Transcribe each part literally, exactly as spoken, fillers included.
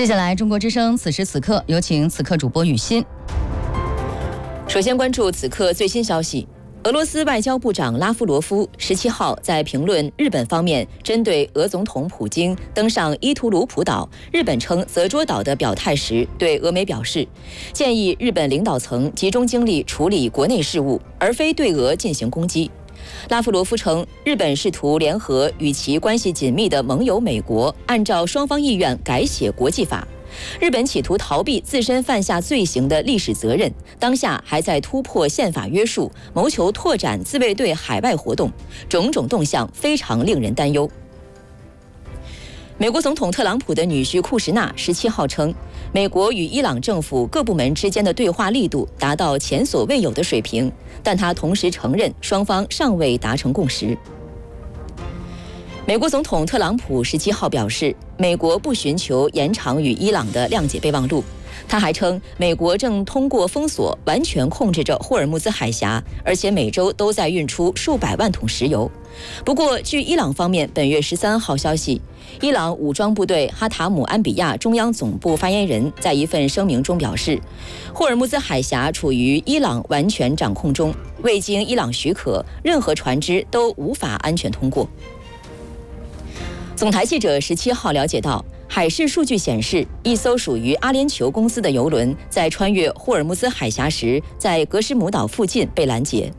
接下来，中国之声此时此刻，有请此刻主播雨欣。 首先关注此刻最新消息。俄罗斯外交部长拉夫罗夫十七号在评论日本方面针对俄总统普京登上伊图鲁普岛，日本称泽捉岛的表态时，对俄媒表示，建议日本领导层集中精力处理国内事务，而非对俄进行攻击。拉夫罗夫称，日本试图联合与其关系紧密的盟友美国，按照双方意愿改写国际法。日本企图逃避自身犯下罪行的历史责任，当下还在突破宪法约束，谋求拓展自卫队海外活动，种种动向非常令人担忧。美国总统特朗普的女婿库什纳十七号称，美国与伊朗政府各部门之间的对话力度达到前所未有的水平，但他同时承认双方尚未达成共识。美国总统特朗普十七号表示，美国不寻求延长与伊朗的谅解备忘录。他还称，美国正通过封锁完全控制着霍尔木兹海峡，而且每周都在运出数百万桶石油。不过，据伊朗方面本月十三号消息，伊朗武装部队哈塔姆安比亚中央总部发言人在一份声明中表示，霍尔木兹海峡处于伊朗完全掌控中，未经伊朗许可，任何船只都无法安全通过。总台记者十七号了解到，海事数据显示，一艘属于阿联酋公司的邮轮在穿越霍尔木兹海峡时，在格什姆岛附近被拦截。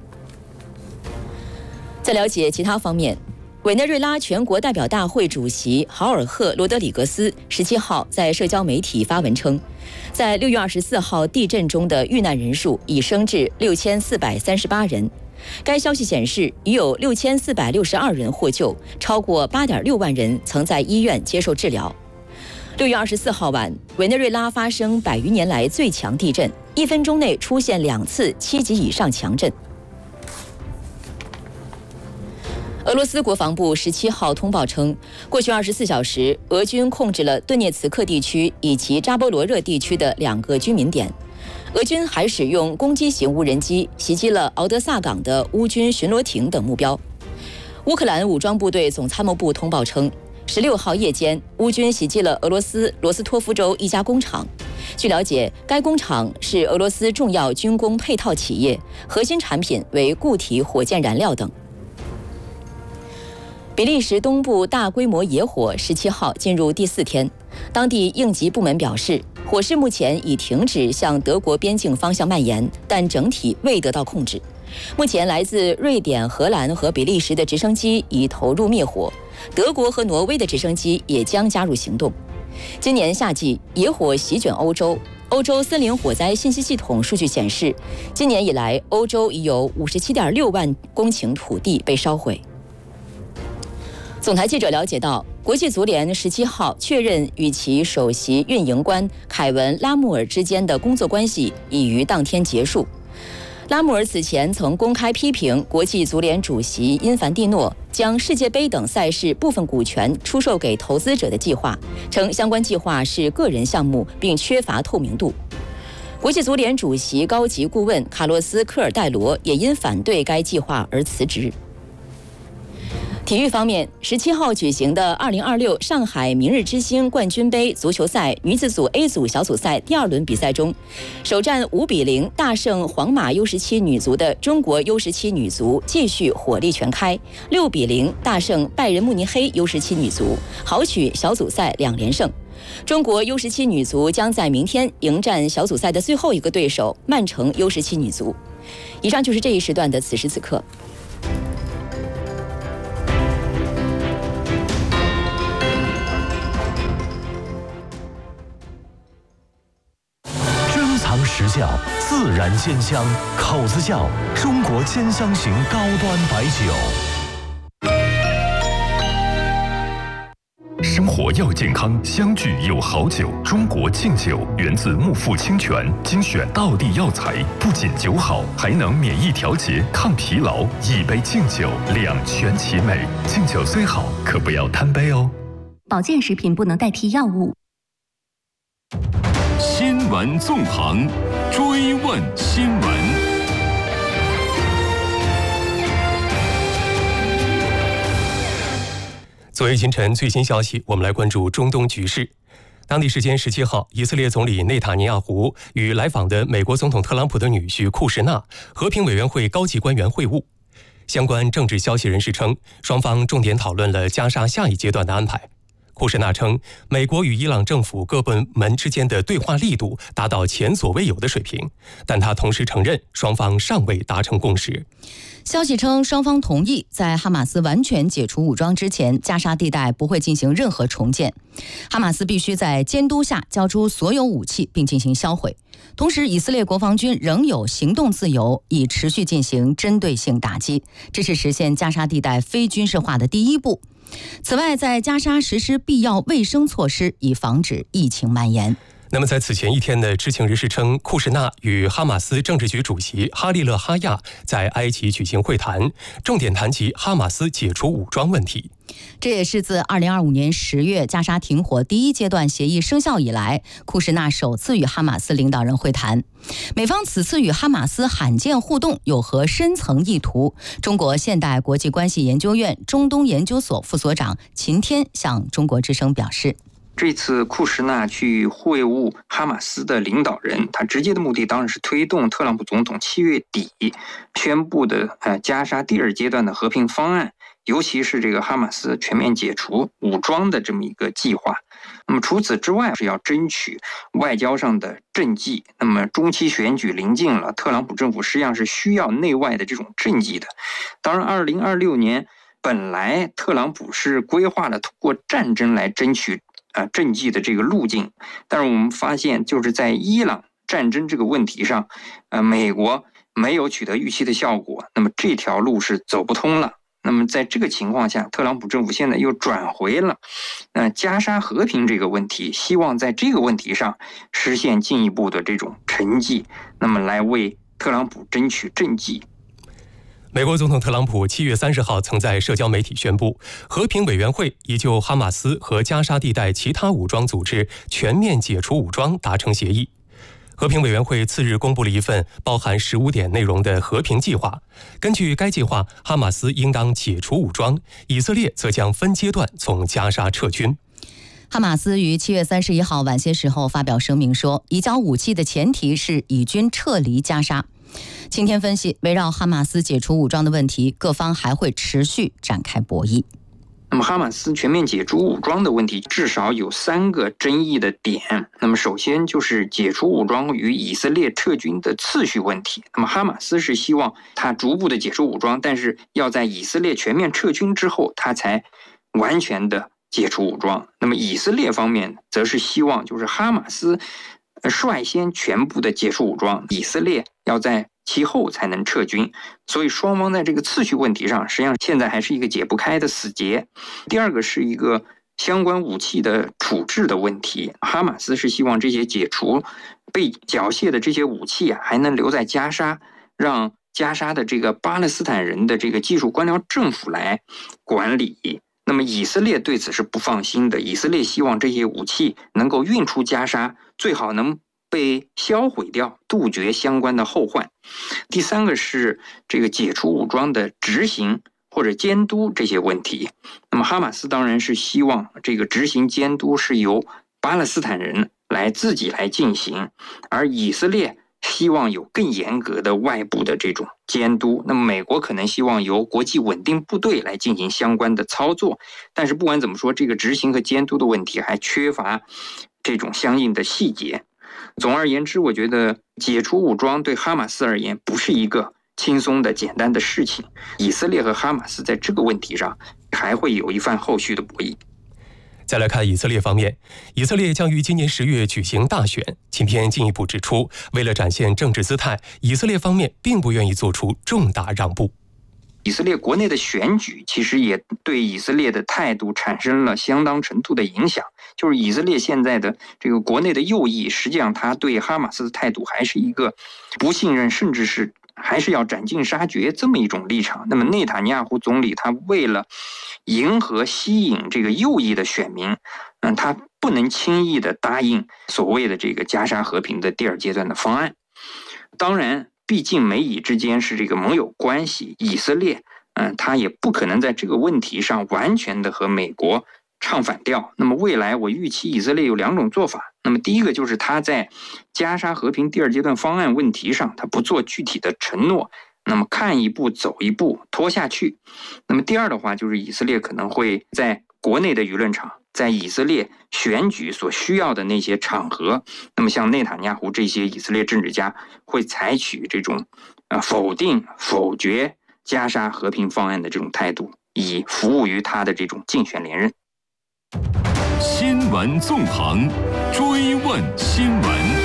在了解其他方面，委内瑞拉全国代表大会主席豪尔赫·罗德里格斯十七号在社交媒体发文称，在六月二十四号地震中的遇难人数已升至六千四百三十八人。该消息显示，已有六千四百六十二人获救，超过八点六万人曾在医院接受治疗。六月二十四号晚，委内瑞拉发生百余年来最强地震，一分钟内出现两次七级以上强震。俄罗斯国防部十七号通报称，过去二十四小时，俄军控制了顿涅茨克地区以及扎波罗热地区的两个居民点。俄军还使用攻击型无人机袭击了敖德萨港的乌军巡逻艇等目标。乌克兰武装部队总参谋部通报称，十六号夜间，乌军袭击了俄罗斯罗斯托夫州一家工厂。据了解，该工厂是俄罗斯重要军工配套企业，核心产品为固体火箭燃料等。比利时东部大规模野火十七号进入第四天，当地应急部门表示，火势目前已停止向德国边境方向蔓延，但整体未得到控制。目前来自瑞典、荷兰和比利时的直升机已投入灭火，德国和挪威的直升机也将加入行动。今年夏季野火席卷欧洲，欧洲森林火灾信息系统数据显示，今年以来欧洲已有五十七点六万公顷土地被烧毁。总台记者了解到，国际足联十七号确认与其首席运营官凯文·拉穆尔之间的工作关系已于当天结束。拉穆尔此前曾公开批评国际足联主席因凡蒂诺将世界杯等赛事部分股权出售给投资者的计划，称相关计划是个人项目，并缺乏透明度。国际足联主席高级顾问卡洛斯·科尔戴罗也因反对该计划而辞职。体育方面，十七号举行的二零二六上海明日之星冠军杯足球赛女子组 A 组小组赛第二轮比赛中，首战五比零大胜皇马 U 十七 女足的中国 U 十七 女足继续火力全开，六比零大胜拜仁慕尼黑 U 十七 女足，豪取小组赛两连胜。中国 U 十七 女足将在明天迎战小组赛的最后一个对手曼城 U 十七 女足。以上就是这一时段的此时此刻。 实窖自然煎香，口子窖中国煎香型高端白酒。 生活要健康，相聚有好酒。中国敬酒源自木富清泉，精选道地药材，不仅酒好，还能免疫调节、抗疲劳。一杯敬酒，两全其美。敬酒虽好，可不要贪杯哦。 保健食品不能代替药物。 新闻纵横，追问新闻。 作为清晨最新消息，我们来关注中东局势。 当地时间十七号，以色列总理内塔尼亚胡与来访的美国总统特朗普的女婿库什纳和平委员会高级官员会晤。相关政治消息人士称，双方重点讨论了加沙下一阶段的安排。库什纳称，美国与伊朗政府各部门之间的对话力度达到前所未有的水平，但他同时承认双方尚未达成共识。 消息称，双方同意在哈马斯完全解除武装之前，加沙地带不会进行任何重建。哈马斯必须在监督下交出所有武器并进行销毁。同时，以色列国防军仍有行动自由，以持续进行针对性打击，这是实现加沙地带非军事化的第一步。此外，在加沙实施必要卫生措施，以防止疫情蔓延。 那么在此前一天的知情人士称，库什纳与哈马斯政治局主席哈利勒哈亚在埃及举行会谈，重点谈及哈马斯解除武装问题。 这也是自二零二五年十月加沙停火第一阶段协议生效以来，库什纳首次与哈马斯领导人会谈。美方此次与哈马斯罕见互动有何深层意图？中国现代国际关系研究院中东研究所副所长秦天向中国之声表示， 这次库什纳去会晤哈马斯的领导人，他直接的目的当然是推动特朗普总统七月底宣布的呃加沙第二阶段的和平方案，尤其是这个哈马斯全面解除武装的这么一个计划。那么除此之外，是要争取外交上的政绩。那么中期选举临近了，特朗普政府实际上是需要内外的这种政绩的。当然二零二六年本来特朗普是规划了通过战争来争取呃政绩的这个路径，但是我们发现就是在伊朗战争这个问题上，呃美国没有取得预期的效果，那么这条路是走不通了。那么在这个情况下，特朗普政府现在又转回了呃加沙和平这个问题，希望在这个问题上实现进一步的这种成绩，那么来为特朗普争取政绩。 美国总统特朗普七月三十号曾在社交媒体宣布，和平委员会已就哈马斯和加沙地带其他武装组织全面解除武装达成协议。和平委员会次日公布了一份包含十五点内容的和平计划。根据该计划，哈马斯应当解除武装，以色列则将分阶段从加沙撤军。 哈马斯于七月三十一号晚些时候发表声明说，移交武器的前提是以军撤离加沙。今天分析，围绕哈马斯解除武装的问题，各方还会持续展开博弈。 那么哈马斯全面解除武装的问题至少有三个争议的点。那么首先就是解除武装与以色列撤军的次序问题。那么哈马斯是希望他逐步的解除武装，但是要在以色列全面撤军之后，他才完全的解除武装。那么以色列方面则是希望就是哈马斯率先全部的解除武装，以色列要在其后才能撤军，所以双方在这个次序问题上，实际上现在还是一个解不开的死结。第二个是一个相关武器的处置的问题，哈马斯是希望这些解除被缴械的这些武器啊，还能留在加沙，让加沙的这个巴勒斯坦人的这个技术官僚政府来管理。那么以色列对此是不放心的，以色列希望这些武器能够运出加沙，最好能被销毁掉，杜绝相关的后患。第三个是这个解除武装的执行或者监督这些问题。那么哈马斯当然是希望这个执行监督是由巴勒斯坦人来自己来进行，而以色列希望有更严格的外部的这种监督。那么美国可能希望由国际稳定部队来进行相关的操作，但是不管怎么说，这个执行和监督的问题还缺乏这种相应的细节。总而言之，我觉得解除武装对哈马斯而言不是一个轻松的简单的事情，以色列和哈马斯在这个问题上还会有一番后续的博弈。 再来看以色列方面，以色列将于今年十月举行大选。今天进一步指出，为了展现政治姿态，以色列方面并不愿意做出重大让步。 以色列国内的选举其实也对以色列的态度产生了相当程度的影响，就是以色列现在的这个国内的右翼，实际上他对哈马斯的态度还是一个不信任，甚至是还是要斩尽杀绝这么一种立场。那么内塔尼亚胡总理他为了迎合吸引这个右翼的选民，嗯，他不能轻易的答应所谓的这个加沙和平的第二阶段的方案。当然毕竟美以之间是这个盟友关系，以色列嗯，他也不可能在这个问题上完全的和美国唱反调。那么未来我预期以色列有两种做法。那么第一个就是他在加沙和平第二阶段方案问题上，他不做具体的承诺，那么看一步走一步拖下去。那么第二的话，就是以色列可能会在国内的舆论场，在以色列选举所需要的那些场合，那么像内塔尼亚胡这些以色列政治家会采取这种呃否定否决加沙和平方案的这种态度，以服务于他的这种竞选连任。 新闻纵横，追问新闻。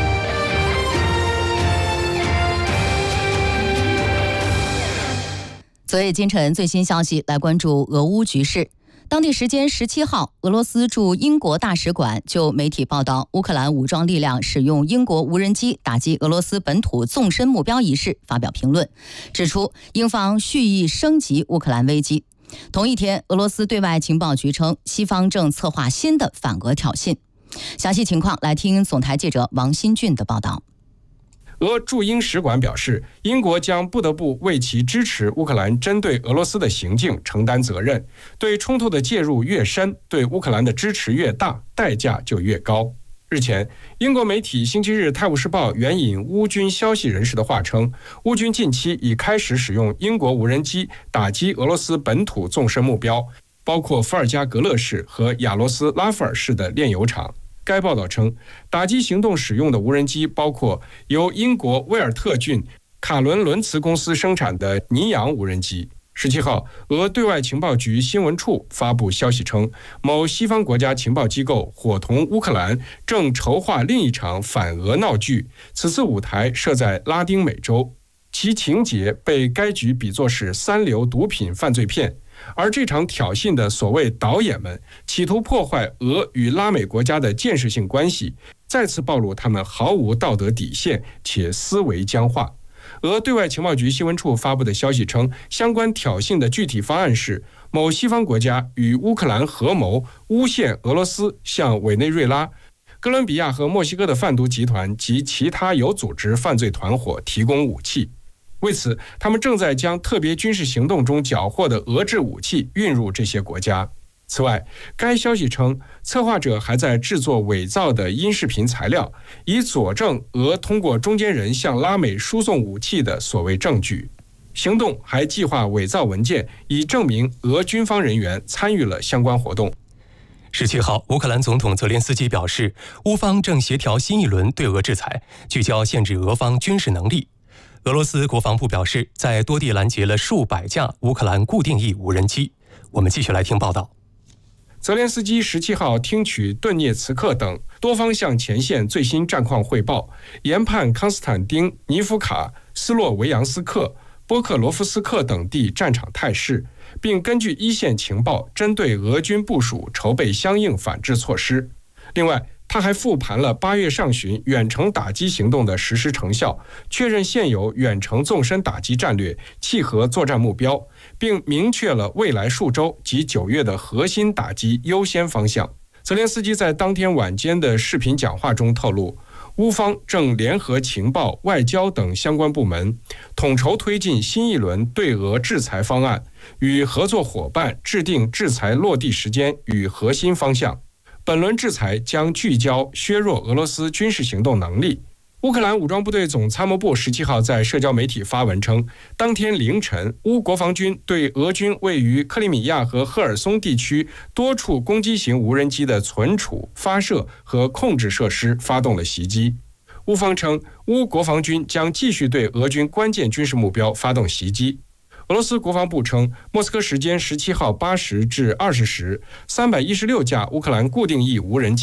昨夜今晨最新消息，来关注俄乌局势。当地时间十七号，俄罗斯驻英国大使馆就媒体报道乌克兰武装力量使用英国无人机打击俄罗斯本土纵深目标一事发表评论，指出英方蓄意升级乌克兰危机。同一天，俄罗斯对外情报局称，西方正策划新的反俄挑衅。详细情况来听总台记者王新俊的报道。 俄驻英使馆表示，英国将不得不为其支持乌克兰针对俄罗斯的行径承担责任。对冲突的介入越深，对乌克兰的支持越大，代价就越高。日前，英国媒体星期日《泰晤士报》援引乌军消息人士的话称，乌军近期已开始使用英国无人机打击俄罗斯本土纵深目标，包括伏尔加格勒市和亚罗斯拉夫尔市的炼油厂。该报道称，打击行动使用的无人机包括由英国威尔特郡卡伦伦茨公司生产的尼昂无人机。十七号，俄对外情报局新闻处发布消息称，某西方国家情报机构伙同乌克兰正筹划另一场反俄闹剧，此次舞台设在拉丁美洲，其情节被该局比作是三流毒品犯罪片。而这场挑衅的所谓导演们企图破坏俄与拉美国家的建设性关系，再次暴露他们毫无道德底线且思维僵化。俄对外情报局新闻处发布的消息称，相关挑衅的具体方案是某西方国家与乌克兰合谋诬陷俄罗斯向委内瑞拉、哥伦比亚和墨西哥的贩毒集团及其他有组织犯罪团伙提供武器。为此，他们正在将特别军事行动中缴获的俄制武器运入这些国家。此外，该消息称，策划者还在制作伪造的音视频材料，以佐证俄通过中间人向拉美输送武器的所谓证据。行动还计划伪造文件，以证明俄军方人员参与了相关活动。 十七号，乌克兰总统泽连斯基表示，乌方正协调新一轮对俄制裁，聚焦限制俄方军事能力。俄罗斯国防部表示，在多地拦截了数百架乌克兰固定翼无人机。我们继续来听报道。 泽连斯基十七号听取顿涅茨克等多方向前线最新战况汇报，研判康斯坦丁尼夫卡、斯洛维扬斯克、波克罗夫斯克等地战场态势，并根据一线情报针对俄军部署筹备相应反制措施。另外，他还复盘了八月上旬远程打击行动的实施成效，确认现有远程纵深打击战略契合作战目标，并明确了未来数周及九月的核心打击优先方向。泽连斯基在当天晚间的视频讲话中透露，乌方正联合情报、外交等相关部门，统筹推进新一轮对俄制裁方案，与合作伙伴制定制裁落地时间与核心方向。本轮制裁将聚焦削弱俄罗斯军事行动能力。乌克兰武装部队总参谋部十七号在社交媒体发文称，当天凌晨，乌国防军对俄军位于克里米亚和赫尔松地区多处攻击型无人机的存储、发射和控制设施发动了袭击。乌方称，乌国防军将继续对俄军关键军事目标发动袭击。俄罗斯国防部称，莫斯科时间十七号八时至二十时，三百一十六架乌克兰固定翼无人机